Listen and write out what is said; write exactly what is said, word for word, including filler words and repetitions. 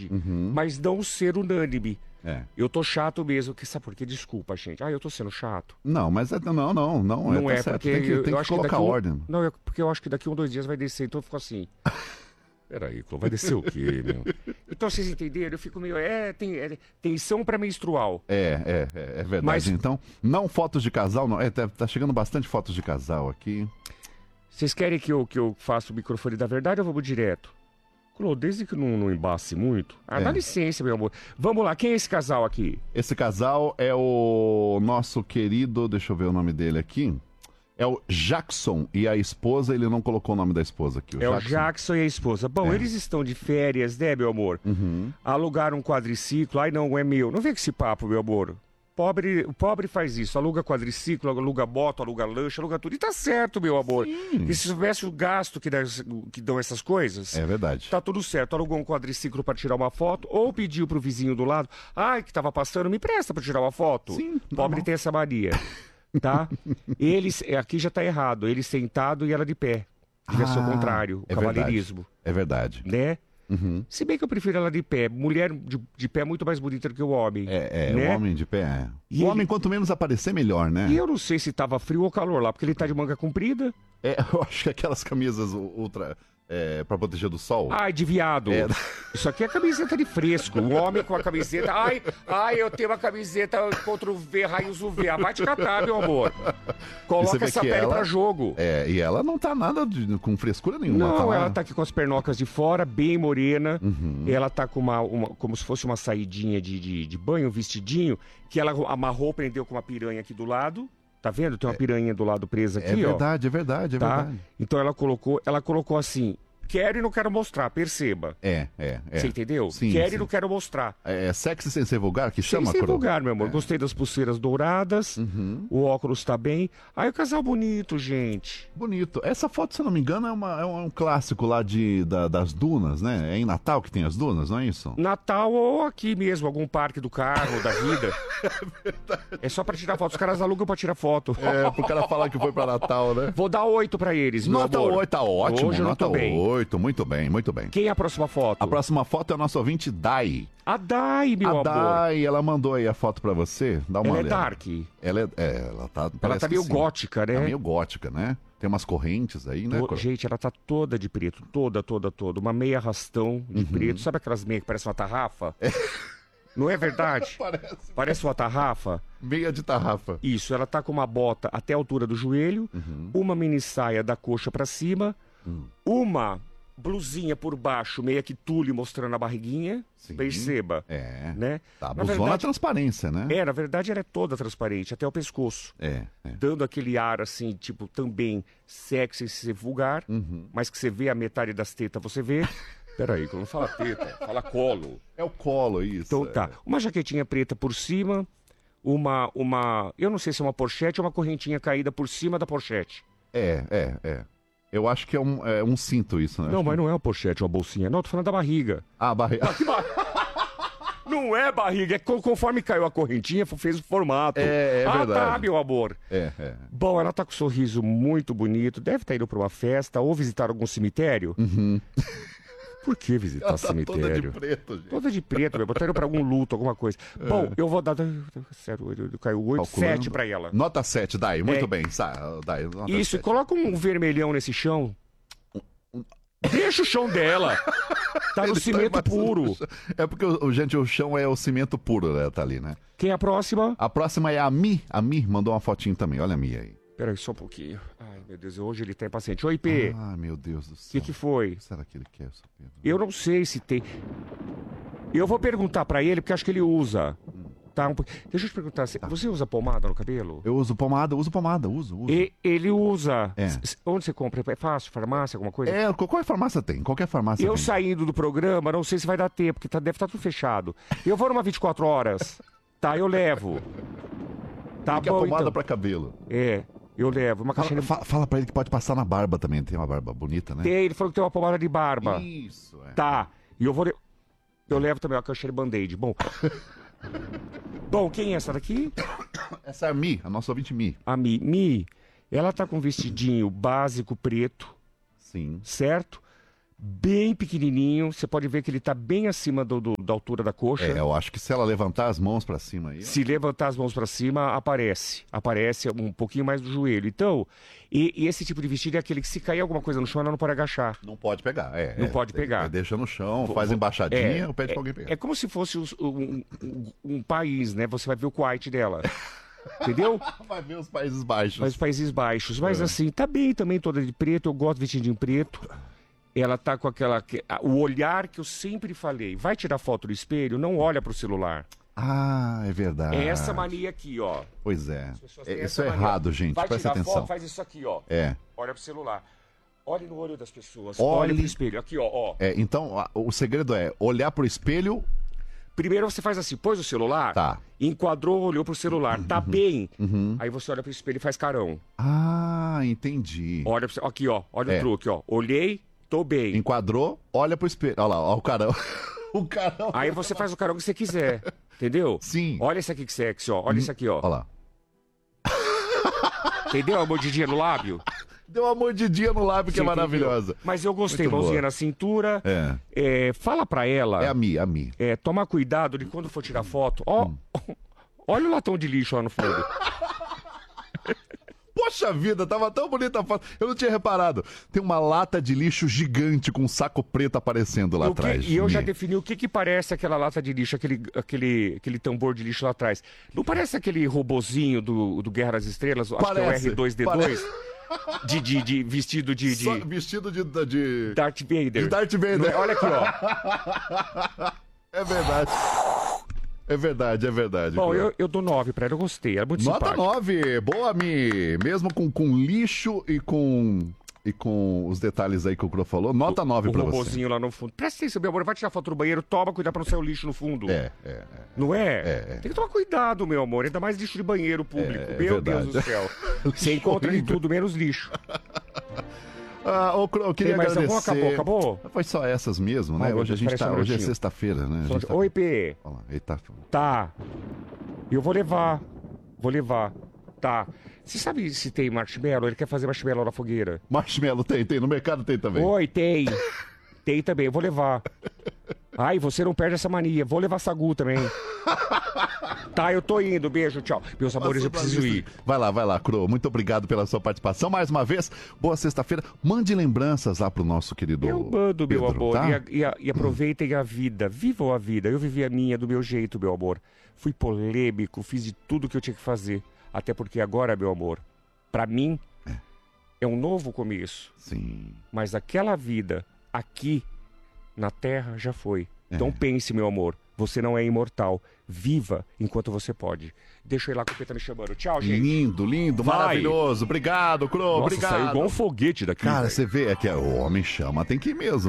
verdade. Uhum. Mas não ser unânime. É. Eu tô chato mesmo, que sabe por quê? Desculpa, gente. Ah, eu tô sendo chato. Não, mas é, não, não, não, Não é, é, tá certo. porque Tem que, eu, tem eu que acho que colocar daqui um, ordem. Não, é porque eu acho que daqui um, dois dias vai descer, então eu fico assim. Peraí, Clô, vai descer o quê, meu? Então, vocês entenderam? Eu fico meio. É, tem, é tensão pré-menstrual. É, é, é, é verdade. Mas- Então, não fotos de casal, não. É, tá, tá chegando bastante fotos de casal aqui. Vocês querem que eu, que eu faça o microfone da verdade ou vamos direto? Clô, desde que não, não embace muito. Ah, É. dá licença, meu amor. Vamos lá, quem é esse casal aqui? Esse casal é o nosso querido, deixa eu ver o nome dele aqui. É o Jackson e a esposa, ele não colocou o nome da esposa aqui. O É o Jackson. Jackson e a esposa. Bom, É. eles estão de férias, né, meu amor? Uhum. Alugaram um quadriciclo. Ai, não, é meu. Não vem com esse papo, meu amor. Pobre, o pobre faz isso. Aluga quadriciclo, aluga moto, aluga lancha, aluga tudo. E tá certo, meu amor. E se soubesse o gasto que, dá- que dão essas coisas... É verdade. Tá tudo certo. Alugou um quadriciclo pra tirar uma foto ou pediu pro vizinho do lado. Ai, que tava passando, me presta pra tirar uma foto. Sim, Pobre normal. tem essa mania. Tá? Eles, é, aqui já tá errado. Ele sentado e ela de pé. Devia ser o Ah, contrário. O é cavalheirismo. É verdade. Né? Uhum. Se bem que eu prefiro ela de pé. Mulher de, de pé é muito mais bonita do que o homem. É, é né? o homem de pé. É. E o ele- homem, quanto menos aparecer, melhor, né? E eu não sei se tava frio ou calor lá, porque ele tá de manga comprida. É, eu acho que aquelas camisas ultra. É, pra proteger do sol. Ai, de viado. É. Isso aqui é camiseta de fresco. O homem com a camiseta. Ai, ai, eu tenho uma camiseta contra o V, raios U V. Ah, vai te catar, meu amor. E você Coloca vê essa que pele ela- pra jogo. É, e ela não tá nada de- com frescura nenhuma. Não, lá- ela tá aqui com as pernocas de fora, bem morena. Uhum. Ela tá com uma, uma- como se fosse uma saidinha de, de, de banho, um vestidinho, que ela amarrou, prendeu com uma piranha aqui do lado. Tá vendo? Tem uma piranha do lado presa aqui, É ó. verdade, é verdade, é Tá? verdade. Então ela colocou, ela colocou assim: quero e não quero mostrar, perceba. É, é, é. Você entendeu? Sim, quero sim. e não quero mostrar. É, é sexy sem ser vulgar que Sem chama, ser Coro? vulgar, meu amor. É. Gostei das pulseiras douradas. Uhum. O óculos tá bem. Aí o casal bonito, gente. Bonito. Essa foto, se eu não me engano, é, uma- é um, é um clássico lá de, da- das dunas, né? É em Natal que tem as dunas, não é isso? Natal ou aqui mesmo, algum parque do carro, da vida. É só pra tirar foto. Os caras alugam pra tirar foto. É, pro cara falar que foi pra Natal, né? Vou dar oito pra eles, meu Nota amor. oito, tá ótimo. Hoje eu não Nota tô bem. oito, muito bem, muito bem. Quem é a próxima foto? A próxima foto é o nosso ouvinte Dai. A Dai, meu a amor. Dai, ela mandou aí a foto pra você. Dá uma Ela é olhada. dark. Ela é, é, ela tá. Ela parece tá que meio sim. gótica, né? Tá meio gótica, né? Tem umas correntes aí, né? To- Coro? Gente, ela tá toda de preto, toda, toda, toda. Uma meia rastão de Uhum. preto. Sabe aquelas meias que parecem uma tarrafa? Não é verdade? Parece. Parece uma tarrafa? Meia de tarrafa. Isso, ela tá com uma bota até a altura do joelho, Uhum. uma mini saia da coxa pra cima, Hum. uma blusinha por baixo, meia que tule mostrando a barriguinha. Sim. Perceba, É. né? Tá, Na abusou na verdade, transparência, né? é, na verdade ela é toda transparente, até o pescoço. É, é. Dando aquele ar assim, tipo, também sexy, sem ser vulgar, Uhum. mas que você vê a metade das tetas, você vê. Peraí, que não fala teta, fala colo. É o colo, isso. Então tá, é. uma jaquetinha preta por cima, uma, uma, eu não sei se é uma pochete ou uma correntinha caída por cima da pochete. É, é, é. Eu acho que é um, é um cinto isso, né? Não, Acho mas que- não é uma pochete, é uma bolsinha. Não, tô falando da barriga. Ah, barriga. Não é barriga, é co- conforme caiu a correntinha, fez o formato. É, é ah, tá, verdade. meu amor. É, é. Bom, ela tá com um sorriso muito bonito, deve estar indo pra uma festa ou visitar algum cemitério. Uhum. Por que visitar Ela tá toda de cemitério? preto, gente. Toda de preto, meu. Botaram pra algum luto, alguma coisa. Bom, eu vou dar. Sério, eu- eu- caiu oito, Calculando. sete pra ela. Nota sete, Dai. Muito É. bem. Sa- Dai, nota Isso, sete. coloca um vermelhão nesse chão. Deixa o chão dela. Tá no Ele tá cimento embaixo do puro. chão. É porque, o, o- gente, o chão é o cimento puro, né? Tá ali, né? Quem é a próxima? A próxima é a Mi. A Mi mandou uma fotinho também. Olha a Mi aí. Peraí, só um pouquinho. Ai, meu Deus, hoje ele tá impaciente. Oi, P. O Ah, meu Deus do céu. que que foi? O que será que ele quer, seu Pedro? Eu não sei se tem. Eu vou perguntar pra ele, porque acho que ele usa. Tá? Um... po- Deixa eu te perguntar, você- você usa pomada no cabelo? Eu uso pomada, uso pomada, uso, uso. E, ele usa. É. S- s- Onde você compra? É fácil? Farmácia, alguma coisa? É, qualquer farmácia tem, qualquer farmácia Eu tem. saindo do programa, não sei se vai dar tempo, porque tá- deve estar tudo fechado. Eu vou numa vinte e quatro horas. Tá, eu levo. Tá Que é bom, pomada então. pra cabelo. É, eu levo. Uma caixinha. Fala, fa- fala pra ele que pode passar na barba também, tem uma barba bonita, né? Tem, ele falou que tem uma pomada de barba. Isso, é. Tá, e eu vou. le- Eu levo também uma caixinha de band-aid. Bom. Bom, quem é essa daqui? Essa é a Mi, a nossa ouvinte Mi. A Mi. Mi, ela tá com um vestidinho básico preto, Sim. certo? bem pequenininho. Você pode ver que ele tá bem acima do, do- da altura da coxa. É, eu acho que se ela levantar as mãos pra cima aí... ó. Se levantar as mãos para cima, aparece. Aparece um pouquinho mais do joelho. Então, e, e esse tipo de vestido é aquele que se cair alguma coisa no chão, ela não pode agachar. Não pode pegar, é. Não é, pode tem- pegar. é, Deixa no chão, faz embaixadinha, pede pra alguém pegar. É como se fosse os- um, um- um país, né? Você vai ver o Kuwait dela. Entendeu? Vai ver os Países Baixos. Mas Países Baixos. Mas É. assim, tá bem também toda de preto. Eu gosto de vestidinho preto. Ela tá com aquela... que- a- O olhar que eu sempre falei. Vai tirar foto do espelho, não olha pro celular. Ah, é verdade. É essa mania aqui, ó. Pois é. As pessoas É, têm Isso essa é mania. errado, gente. Vai Presta tirar atenção. foto, faz isso aqui, ó. É. Olha pro celular. Olhe no olho das pessoas. Olhe- Olha pro espelho. Aqui, ó, ó. É, então, a- o segredo é olhar pro espelho. Primeiro você faz assim, pôs o celular, Tá. enquadrou, olhou pro celular, tá bem. Aí você olha pro espelho e faz carão. Ah, entendi. Olha pro... Aqui, ó. Olha É. o truque, ó. Olhei, tô bem. Enquadrou, olha pro espelho. Olha lá, ó, o carão. o carão. Aí você faz o carão que você quiser. Entendeu? Sim. Olha esse aqui que sexy, ó. Olha esse aqui, ó. Olha lá. Entendeu a mordidinha no lábio? Deu uma mordidinha no lábio que é Você entendeu? maravilhosa. Mas eu gostei, Muito mãozinha boa. na cintura. É. É, fala pra ela. É a Mi, a Mi. É, tomar cuidado de quando for tirar foto. Ó, olha o latão de lixo lá no fundo. Poxa vida, tava tão bonita a foto. Eu não tinha reparado. Tem uma lata de lixo gigante com um saco preto aparecendo lá O que- atrás. e eu já Mi. defini o que que parece aquela lata de lixo, aquele, aquele, aquele tambor de lixo lá atrás. Não parece aquele robozinho do, do Guerra das Estrelas? Acho que é o Parece, R dois D dois. parece. De, de, de vestido de, de Só vestido de, de... Darth Vader. de Darth Vader. Não é? Olha aqui, ó. É verdade. É verdade, é verdade. Bom, Clô. eu, eu dou nove pra ela, eu gostei. Ela é muito Nota simpática. nove. Boa, Mi. Mesmo com, com lixo e com... E com os detalhes aí que o Cro falou, nota nove O pra você. robozinho lá no fundo. Presta atenção, meu amor. Vai tirar foto do banheiro, toma cuidado pra não sair o lixo no fundo. É, é, é. Não é? É, é. Tem que tomar cuidado, meu amor. Ainda mais lixo de banheiro público. É, é meu verdade. Deus do céu. Você encontra de tudo, menos lixo. Ah, ô, Cro, eu queria Tem mais algum? agradecer. Acabou? Acabou? Foi só essas mesmo, né? Ai, meu hoje a Deus, gente parece tá. um Hoje é minutinho. sexta-feira, né? A gente tá... Oi, P. Olha lá, ele tá... Tá. Eu vou levar. Vou levar. Tá. Você sabe se tem marshmallow? Ele quer fazer marshmallow na fogueira. Marshmallow tem, tem. No mercado tem também. Oi, tem. Tem também, eu vou levar. Ai, você não perde essa mania. Vou levar sagu também. Tá, eu tô indo. Beijo, tchau. Meus amores, eu preciso ir. Vai lá, vai lá, Cro. Muito obrigado pela sua participação. Mais uma vez, boa sexta-feira. Mande lembranças lá pro nosso querido Eu mando, meu Pedro, amor. tá? E, a- e a- e aproveitem a vida. Vivam a vida. Eu vivi a minha do meu jeito, meu amor. Fui polêmico, fiz de tudo que eu tinha que fazer. Até porque agora, meu amor, pra mim, é um novo começo. Sim. Mas aquela vida aqui na Terra já foi. Então pense, meu amor. Você não é imortal. Viva enquanto você pode. Deixa eu ir lá que o Pê tá me chamando. Tchau, gente. Lindo, lindo, Vai. maravilhoso. Obrigado, Cro. Nossa, Obrigado. saiu igual um foguete daqui. Cara, velho. você vê, é que o homem chama, tem que ir mesmo.